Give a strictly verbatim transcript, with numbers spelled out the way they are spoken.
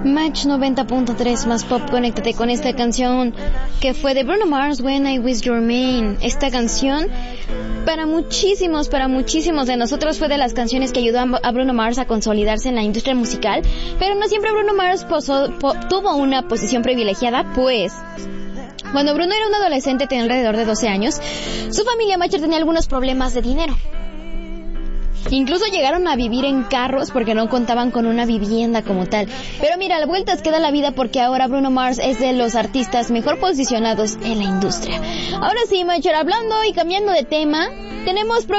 Match noventa punto tres más pop, conéctate con esta canción que fue de Bruno Mars, When I Was Your Man. Esta canción para muchísimos, para muchísimos de nosotros fue de las canciones que ayudó a Bruno Mars a consolidarse en la industria musical, pero no siempre Bruno Mars posó, po, tuvo una posición privilegiada, pues cuando Bruno era un adolescente, tenía alrededor de doce años, su familia Matcher tenía algunos problemas de dinero. Incluso llegaron a vivir en carros porque no contaban con una vivienda como tal. Pero mira, la vuelta es que da la vida porque ahora Bruno Mars es de los artistas mejor posicionados en la industria. Ahora sí, Matcher, hablando y cambiando de tema, tenemos